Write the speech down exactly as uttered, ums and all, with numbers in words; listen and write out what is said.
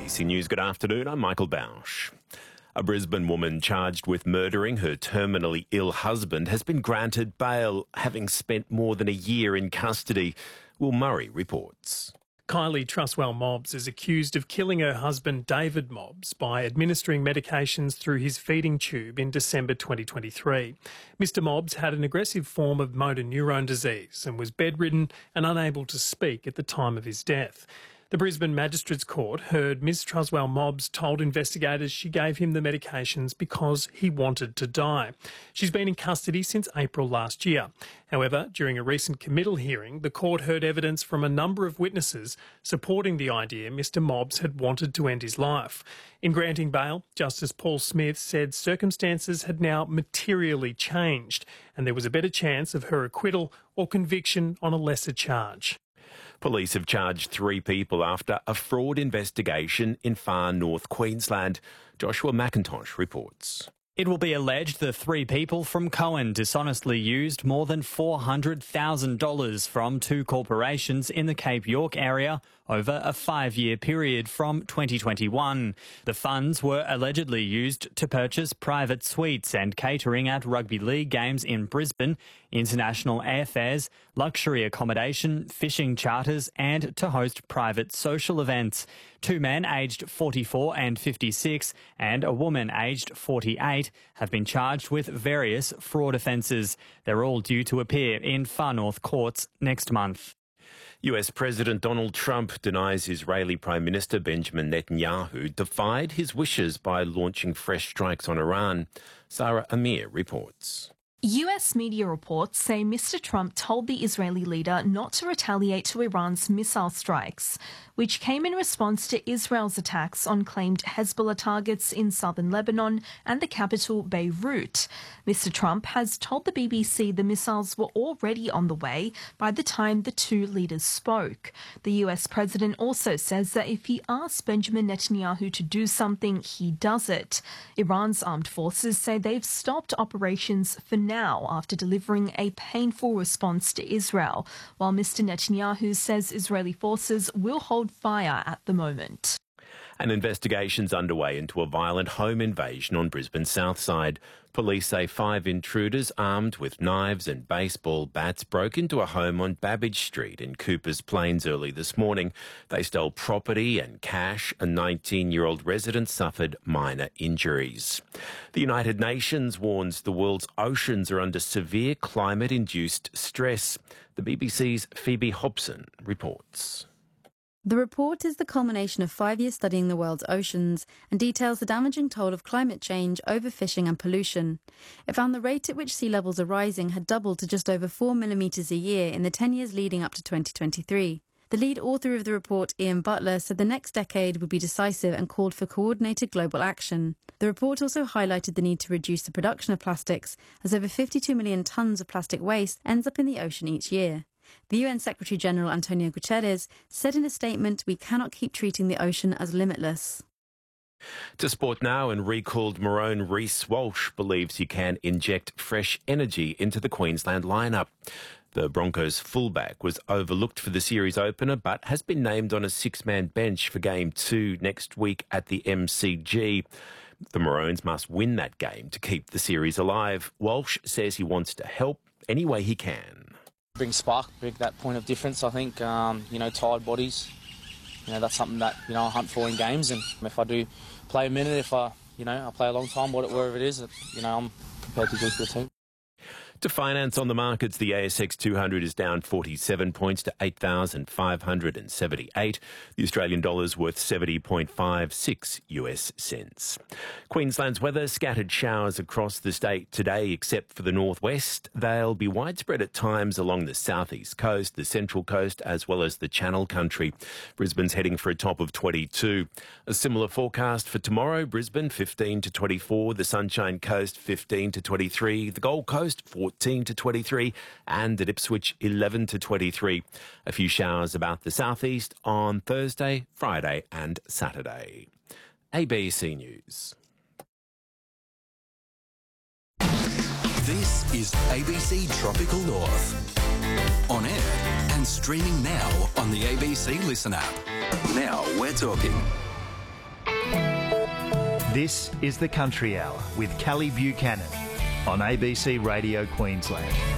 B C News, good afternoon. I'm Michael Bausch. A Brisbane woman charged with murdering her terminally ill husband has been granted bail, having spent more than a year in custody. Will Murray reports. Kylie Truswell Mobbs is accused of killing her husband David Mobbs by administering medications through his feeding tube in December twenty twenty-three. Mister Mobbs had an aggressive form of motor neurone disease and was bedridden and unable to speak at the time of his death. The Brisbane Magistrates Court heard Miz Truswell Mobbs told investigators she gave him the medications because he wanted to die. She's been in custody since April last year. However, during a recent committal hearing, the court heard evidence from a number of witnesses supporting the idea Mister Mobbs had wanted to end his life. In granting bail, Justice Paul Smith said circumstances had now materially changed and there was a better chance of her acquittal or conviction on a lesser charge. Police have charged three people after a fraud investigation in far north Queensland. Joshua McIntosh reports. It will be alleged the three people from Cohen dishonestly used more than four hundred thousand dollars from two corporations in the Cape York area over a five-year period from twenty twenty-one. The funds were allegedly used to purchase private suites and catering at rugby league games in Brisbane, international airfares, luxury accommodation, fishing charters and to host private social events. Two men aged forty-four and fifty-six and a woman aged forty-eight have been charged with various fraud offences. They're all due to appear in Far North courts next month. U S President Donald Trump denies Israeli Prime Minister Benjamin Netanyahu defied his wishes by launching fresh strikes on Iran. Sarah Amir reports. U S media reports say Mister Trump told the Israeli leader not to retaliate to Iran's missile strikes, which came in response to Israel's attacks on claimed Hezbollah targets in southern Lebanon and the capital Beirut. Mister Trump has told the B B C the missiles were already on the way by the time the two leaders spoke. The U S president also says that if he asks Benjamin Netanyahu to do something, he does it. Iran's armed forces say they've stopped operations for now after delivering a painful response to Israel, while Mister Netanyahu says Israeli forces will hold fire at the moment. An investigation's underway into a violent home invasion on Brisbane's south side. Police say five intruders armed with knives and baseball bats broke into a home on Babbage Street in Coopers Plains early this morning. They stole property and cash. A nineteen-year-old resident suffered minor injuries. The United Nations warns the world's oceans are under severe climate-induced stress. The B B C's Phoebe Hobson reports. The report is the culmination of five years studying the world's oceans and details the damaging toll of climate change, overfishing and pollution. It found the rate at which sea levels are rising had doubled to just over four millimetres a year in the ten years leading up to twenty twenty-three. The lead author of the report, Ian Butler, said the next decade would be decisive and called for coordinated global action. The report also highlighted the need to reduce the production of plastics, as over fifty-two million tonnes of plastic waste ends up in the ocean each year. The U N Secretary-General Antonio Guterres said in a statement, "We cannot keep treating the ocean as limitless." To sport now, and recalled Maroon Reece Walsh believes he can inject fresh energy into the Queensland lineup. The Broncos fullback was overlooked for the series opener but has been named on a six-man bench for game two next week at the M C G. The Maroons must win that game to keep the series alive. Walsh says he wants to help any way he can. Bring spark, bring that point of difference, I think. Um, you know, tired bodies, you know, that's something that, you know, I hunt for in games. And if I do play a minute, if I, you know, I play a long time, whatever it is, you know, I'm prepared to do for the team. To finance on the markets, the A S X two hundred is down forty-seven points to eight thousand five hundred seventy-eight. The Australian dollar is worth seventy point five six U S cents. Queensland's weather, scattered showers across the state today except for the northwest. They'll be widespread at times along the southeast coast, the central coast as well as the Channel Country. Brisbane's heading for a top of twenty-two. A similar forecast for tomorrow, Brisbane fifteen to twenty-four, the Sunshine Coast fifteen to twenty-three, the Gold Coast fourteen to twenty-three and at Ipswich eleven to twenty-three. A few showers about the southeast on Thursday, Friday and Saturday. A B C News. This is A B C Tropical North. On air and streaming now on the A B C Listen app. Now we're talking. This is the Country Hour with Callie Buchanan on A B C Radio Queensland.